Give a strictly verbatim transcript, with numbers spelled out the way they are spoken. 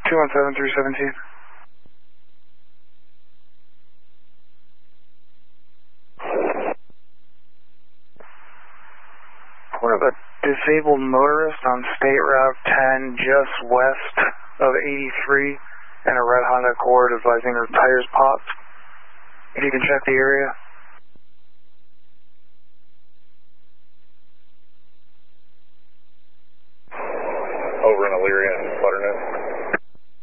two one seven, three seventeen. Report of a disabled motorist on State Route ten just west of eighty-three and a red Honda Accord advising her tires popped. If you can check the area. Over in Elyria and Butternut.